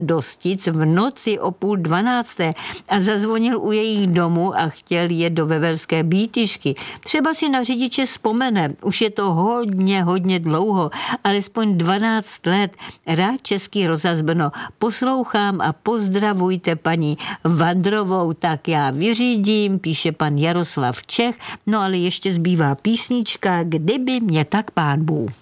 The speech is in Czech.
do Stic v noci o 11:30 a zazvonil u jejich domu a chtěl jet do Veverské Bítyšky. Třeba si na řidiče vzpomene, už je to hodně dlouho, alespoň 12 let. Rád Český rozhlas Brno poslouchám a pozdravujte paní Vandrovou, tak já vyřídím, píše pan Jaroslav Čech, no ale ještě zbývá písnička Kdyby mě tak pán Bůh.